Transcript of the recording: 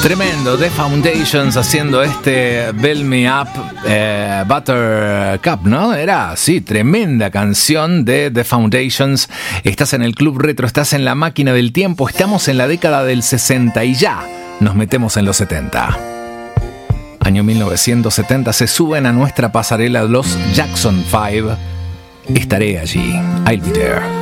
Tremendo, The Foundations haciendo este Build Me Up, Buttercup, ¿no? Era, sí, tremenda canción de The Foundations. Estás en el Club Retro, estás en la máquina del tiempo, estamos en la década del 60 y ya nos metemos en los 70. Año 1970, se suben a nuestra pasarela los Jackson 5. Estaré allí, I'll be there.